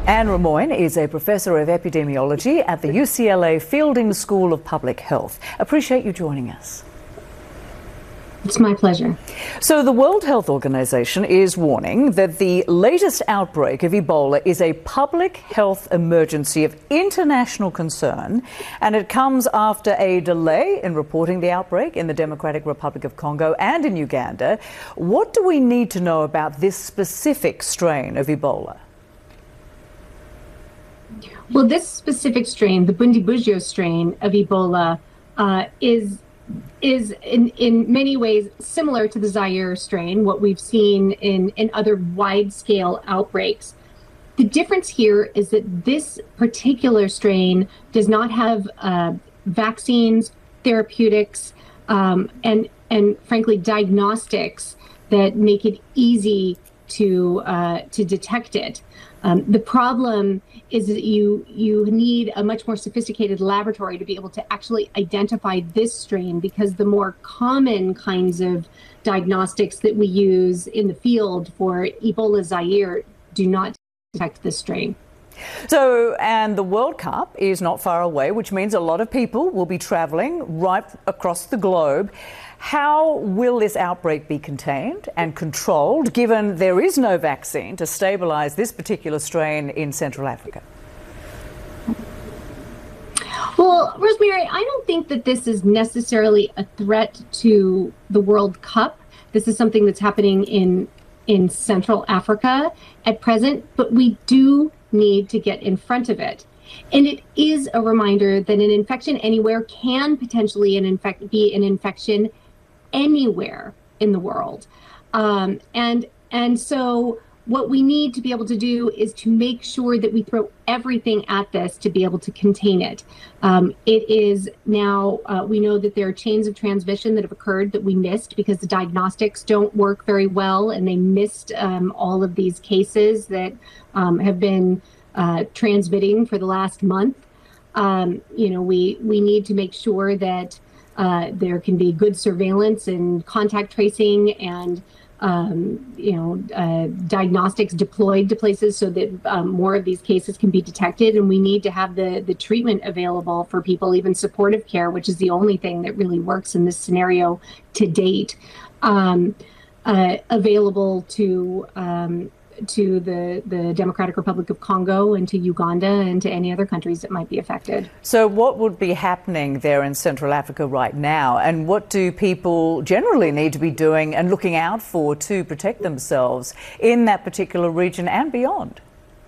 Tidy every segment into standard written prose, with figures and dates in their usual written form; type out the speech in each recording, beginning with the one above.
Anne Remoyne is a professor of epidemiology at the UCLA Fielding School of Public Health. Appreciate you joining us. It's my pleasure. So the World Health Organization is warning that the latest outbreak of Ebola is a public health emergency of international concern, and it comes after a delay in reporting the outbreak in the Democratic Republic of Congo and in Uganda. What do we need to know about this specific strain of Ebola? Well, this specific strain, the Bundibugyo strain of Ebola, is in many ways similar to the Zaire strain, what we've seen in other wide-scale outbreaks. The difference here is that this particular strain does not have vaccines, therapeutics, and frankly diagnostics that make it easy to detect it. The problem is that you need a much more sophisticated laboratory to be able to actually identify this strain, because the more common kinds of diagnostics that we use in the field for Ebola Zaire do not detect this strain. So, and the World Cup is not far away, which means a lot of people will be travelling right across the globe. How will this outbreak be contained and controlled, given there is no vaccine to stabilise this particular strain in Central Africa? Well, Rosemary, I don't think that this is necessarily a threat to the World Cup. This is something that's happening in Central Africa at present, but we do need to get in front of it. And it is a reminder that an infection anywhere can potentially be an infection anywhere in the world. And so what we need to be able to do is to make sure that we throw everything at this to be able to contain it. It is now, we know that there are chains of transmission that have occurred that we missed because the diagnostics don't work very well, and they missed all of these cases that have been transmitting for the last month. We need to make sure that there can be good surveillance and contact tracing and diagnostics deployed to places so that more of these cases can be detected. And we need to have the treatment available for people, even supportive care, which is the only thing that really works in this scenario to date, available to the Democratic Republic of Congo and to Uganda and to any other countries that might be affected. So what would be happening there in Central Africa right now, and what do people generally need to be doing and looking out for to protect themselves in that particular region and beyond?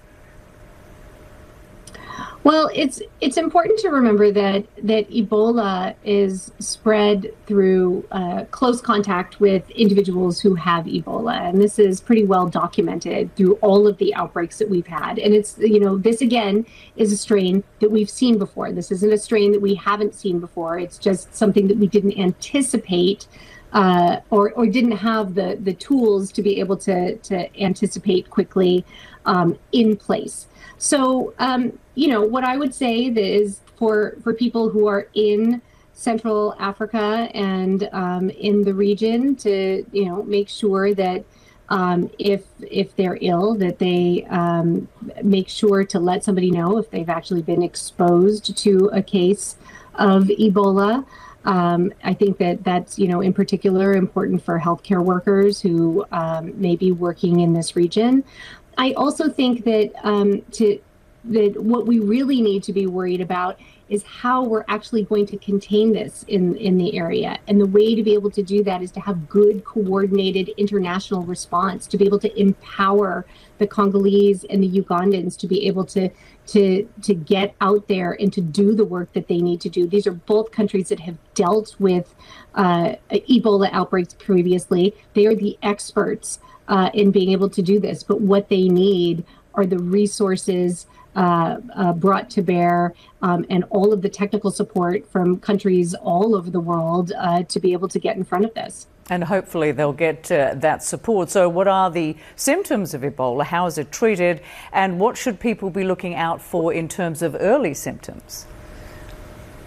Well, it's important to remember that Ebola is spread through close contact with individuals who have Ebola, and this is pretty well documented through all of the outbreaks that we've had. And it's, this again is a strain that we've seen before. This isn't a strain that we haven't seen before. It's just something that we didn't anticipate or didn't have the tools to be able to anticipate quickly in place. So, what I would say is for people who are in Central Africa and in the region to, make sure that if they're ill, that they make sure to let somebody know if they've actually been exposed to a case of Ebola. I think that's, in particular important for healthcare workers who may be working in this region. I also think that that what we really need to be worried about is how we're actually going to contain this in the area. And the way to be able to do that is to have good coordinated international response, to be able to empower the Congolese and the Ugandans to be able to get out there and to do the work that they need to do. These are both countries that have dealt with Ebola outbreaks previously. They are the experts in being able to do this, but what they need are the resources brought to bear and all of the technical support from countries all over the world to be able to get in front of this. And hopefully they'll get that support. So what are the symptoms of Ebola? How is it treated? And what should people be looking out for in terms of early symptoms?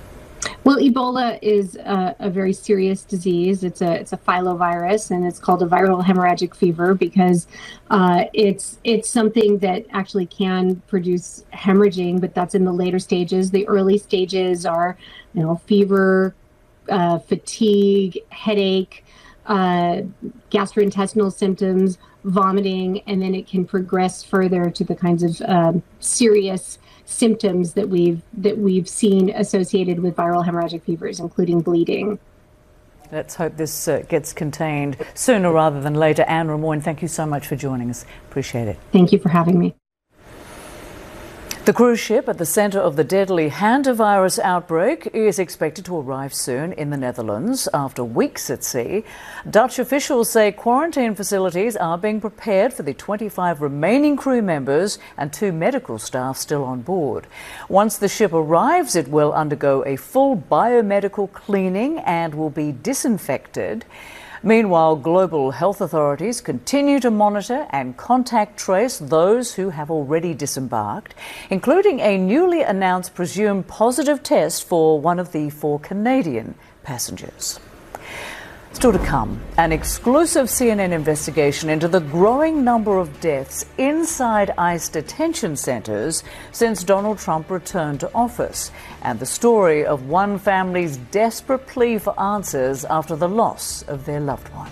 Well, Ebola is a very serious disease. It's a filovirus, and it's called a viral hemorrhagic fever because it's something that actually can produce hemorrhaging, but that's in the later stages. The early stages are, fever, fatigue, headache, gastrointestinal symptoms, vomiting, and then it can progress further to the kinds of serious symptoms that we've seen associated with viral hemorrhagic fevers, including bleeding. Let's hope this gets contained sooner rather than later. Anne Rimoin, thank you so much for joining us. Appreciate it. Thank you for having me. The cruise ship at the centre of the deadly hantavirus outbreak is expected to arrive soon in the Netherlands after weeks at sea. Dutch officials say quarantine facilities are being prepared for the 25 remaining crew members and 2 medical staff still on board. Once the ship arrives, it will undergo a full biomedical cleaning and will be disinfected. Meanwhile, global health authorities continue to monitor and contact trace those who have already disembarked, including a newly announced presumed positive test for one of the 4 Canadian passengers. Still to come, an exclusive CNN investigation into the growing number of deaths inside ICE detention centres since Donald Trump returned to office, and the story of one family's desperate plea for answers after the loss of their loved one.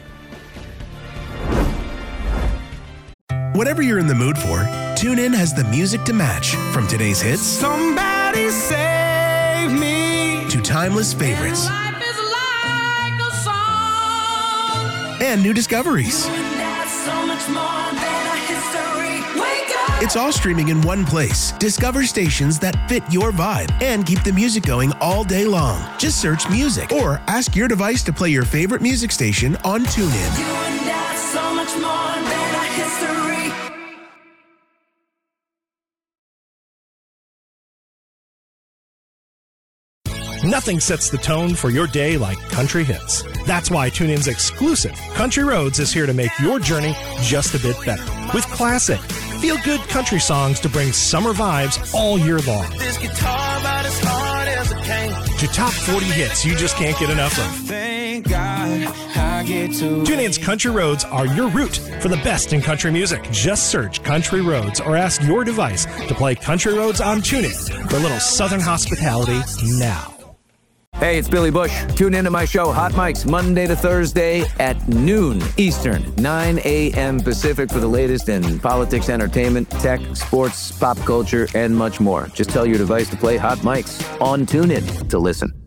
Whatever you're in the mood for, TuneIn has the music to match, from today's hits Somebody save me to timeless favorites and new discoveries. It's all streaming in one place. Discover stations that fit your vibe and keep the music going all day long. Just search music or ask your device to play your favorite music station on TuneIn. Nothing sets the tone for your day like country hits. That's why TuneIn's exclusive Country Roads is here to make your journey just a bit better. With classic, feel-good country songs to bring summer vibes all year long. This guitar about as hard as a cane. To top 40 hits you just can't get enough of. Thank God I get to. TuneIn's Country Roads are your route for the best in country music. Just search Country Roads or ask your device to play Country Roads on TuneIn for a little southern hospitality now. Hey, it's Billy Bush. Tune in to my show, Hot Mics, Monday to Thursday at noon Eastern, 9 a.m. Pacific for the latest in politics, entertainment, tech, sports, pop culture, and much more. Just tell your device to play Hot Mics on TuneIn to listen.